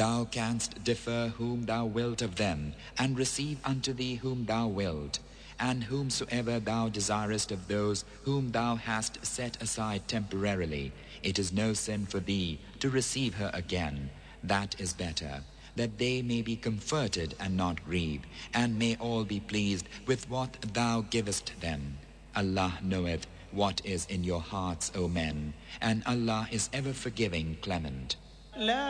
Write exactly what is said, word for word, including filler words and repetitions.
Thou canst defer whom thou wilt of them, and receive unto thee whom thou wilt. And whomsoever thou desirest of those whom thou hast set aside temporarily, it is no sin for thee to receive her again. That is better, that they may be comforted and not grieve, and may all be pleased with what thou givest them. Allah knoweth what is in your hearts, O men, and Allah is ever forgiving, clement.